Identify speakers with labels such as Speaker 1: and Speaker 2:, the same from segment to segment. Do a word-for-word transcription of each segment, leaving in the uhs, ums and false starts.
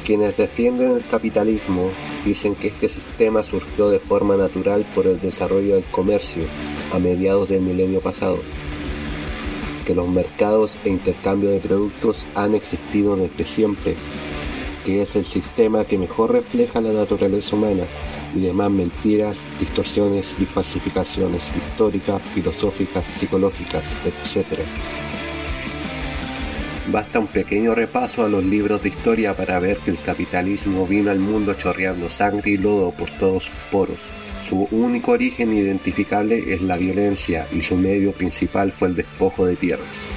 Speaker 1: Quienes defienden el capitalismo dicen que este sistema surgió de forma natural por el desarrollo del comercio a mediados del milenio pasado, que los mercados e intercambio de productos han existido desde siempre, que es el sistema que mejor refleja la naturaleza humana, y demás mentiras, distorsiones y falsificaciones históricas, filosóficas, psicológicas, etcétera. Basta un pequeño repaso a los libros de historia para ver que el capitalismo vino al mundo chorreando sangre y lodo por todos sus poros. Su único origen identificable es la violencia y su medio principal fue el despojo de tierras.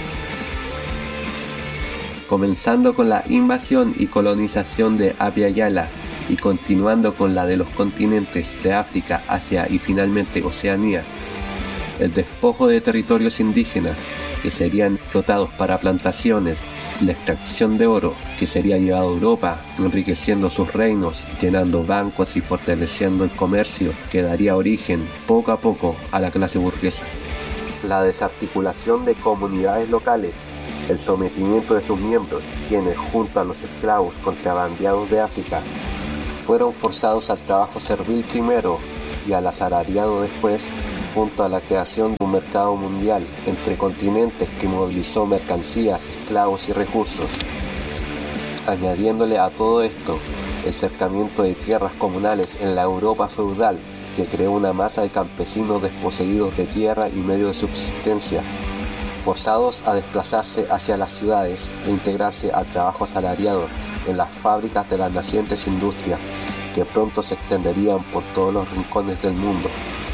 Speaker 1: Comenzando con la invasión y colonización de Abya Yala y continuando con la de los continentes de África, Asia y finalmente Oceanía, el despojo de territorios indígenas que serían explotados para plantaciones, la extracción de oro que sería llevado a Europa, enriqueciendo sus reinos, llenando bancos y fortaleciendo el comercio que daría origen poco a poco a la clase burguesa. La desarticulación de comunidades locales, el sometimiento de sus miembros, quienes junto a los esclavos contrabandeados de África fueron forzados al trabajo servil primero y al asalariado después, junto a la creación de un mercado mundial entre continentes que movilizó mercancías, esclavos y recursos. Añadiéndole a todo esto el cercamiento de tierras comunales en la Europa feudal, que creó una masa de campesinos desposeídos de tierra y medio de subsistencia, forzados a desplazarse hacia las ciudades e integrarse al trabajo asalariado en las fábricas de las nacientes industrias que pronto se extenderían por todos los rincones del mundo.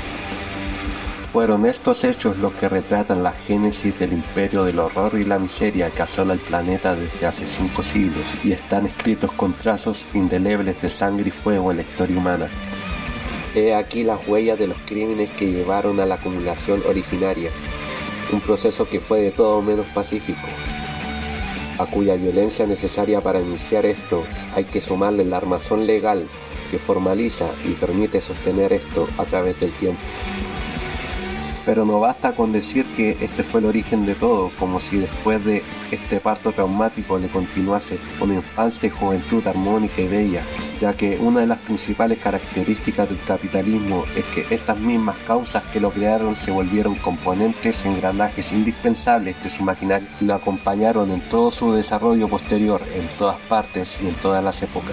Speaker 1: Fueron estos hechos los que retratan la génesis del imperio del horror y la miseria que asola el planeta desde hace cinco siglos y están escritos con trazos indelebles de sangre y fuego en la historia humana. He aquí las huellas de los crímenes que llevaron a la acumulación originaria, un proceso que fue de todo menos pacífico, a cuya violencia necesaria para iniciar esto hay que sumarle la armazón legal que formaliza y permite sostener esto a través del tiempo. Pero no basta con decir que este fue el origen de todo, como si después de este parto traumático le continuase una infancia y juventud armónica y bella, ya que una de las principales características del capitalismo es que estas mismas causas que lo crearon se volvieron componentes, engranajes indispensables de su maquinaria y lo acompañaron en todo su desarrollo posterior, en todas partes y en todas las épocas.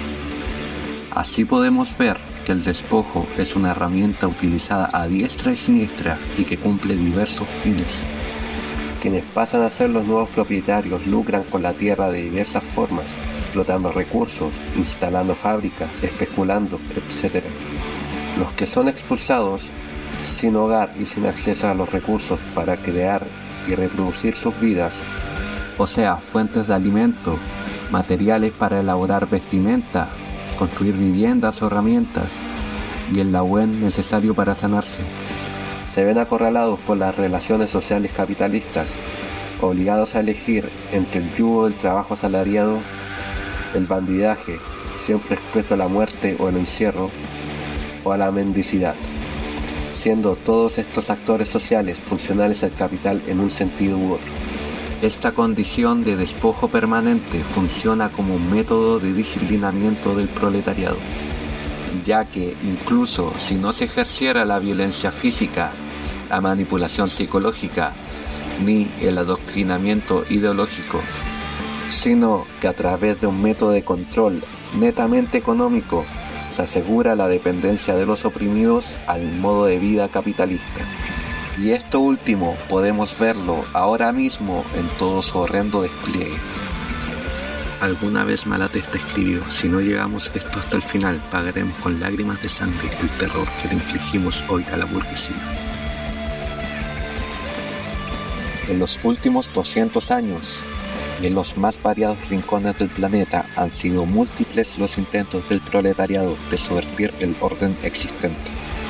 Speaker 1: Así podemos ver que el despojo es una herramienta utilizada a diestra y siniestra y que cumple diversos fines. Quienes pasan a ser los nuevos propietarios lucran con la tierra de diversas formas, explotando recursos, instalando fábricas, especulando, etcétera. Los que son expulsados, sin hogar y sin acceso a los recursos para crear y reproducir sus vidas, o sea, fuentes de alimento, materiales para elaborar vestimenta, construir viviendas o herramientas y el labuen necesario para sanarse. Se ven acorralados por las relaciones sociales capitalistas, obligados a elegir entre el yugo del trabajo asalariado, el bandidaje, siempre expuesto a la muerte o el encierro, o a la mendicidad, siendo todos estos actores sociales funcionales al capital en un sentido u otro. Esta condición de despojo permanente funciona como un método de disciplinamiento del proletariado, ya que incluso si no se ejerciera la violencia física, la manipulación psicológica, ni el adoctrinamiento ideológico, sino que a través de un método de control netamente económico se asegura la dependencia de los oprimidos al modo de vida capitalista. Y esto último podemos verlo ahora mismo en todo su horrendo despliegue. Alguna vez Malatesta escribió: si no llegamos esto hasta el final, pagaremos con lágrimas de sangre el terror que le infligimos hoy a la burguesía. En los últimos doscientos años, y en los más variados rincones del planeta, han sido múltiples los intentos del proletariado de subvertir el orden existente.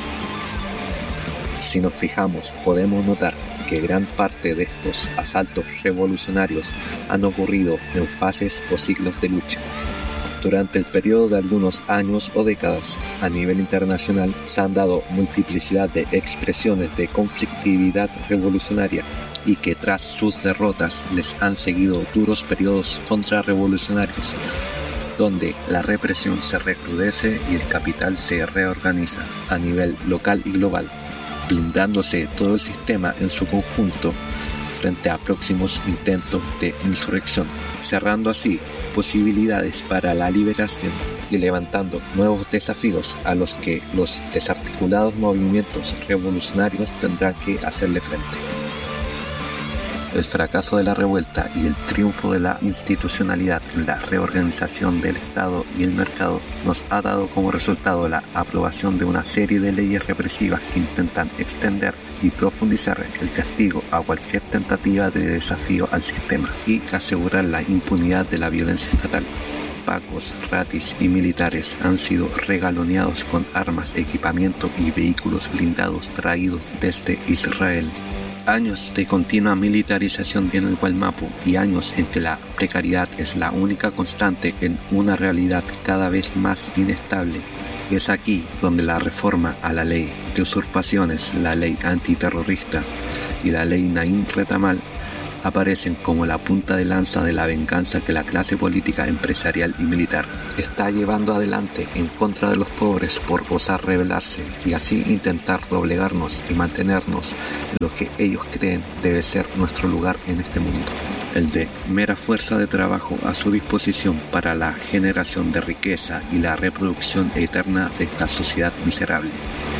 Speaker 1: Si nos fijamos, podemos notar que gran parte de estos asaltos revolucionarios han ocurrido en fases o ciclos de lucha. Durante el periodo de algunos años o décadas, a nivel internacional, se han dado multiplicidad de expresiones de conflictividad revolucionaria y que tras sus derrotas les han seguido duros periodos contrarrevolucionarios,
Speaker 2: donde la represión se recrudece y el capital se reorganiza a nivel local y global, blindándose todo el sistema en su conjunto frente a próximos intentos de insurrección, cerrando así posibilidades para la liberación y levantando nuevos desafíos a los que los desarticulados movimientos revolucionarios tendrán que hacerle frente. El fracaso de la revuelta y el triunfo de la institucionalidad en la reorganización del Estado y el mercado nos ha dado como resultado la aprobación de una serie de leyes represivas que intentan extender y profundizar el castigo a cualquier tentativa de desafío al sistema y asegurar la impunidad de la violencia estatal. Pacos, ratis y militares han sido regaloneados con armas, equipamiento y vehículos blindados traídos desde Israel. Años de continua militarización en el Gualmapu y años en que la precariedad es la única constante en una realidad cada vez más inestable. Es aquí donde la reforma a la ley de usurpaciones, la ley antiterrorista y la ley Naim Retamal aparecen como la punta de lanza de la venganza que la clase política, empresarial y militar está llevando adelante en contra de los pobres por osar rebelarse y así intentar doblegarnos y mantenernos en lo que ellos creen debe ser nuestro lugar en este mundo, el de mera fuerza de trabajo a su disposición para la generación de riqueza y la reproducción eterna de esta sociedad miserable.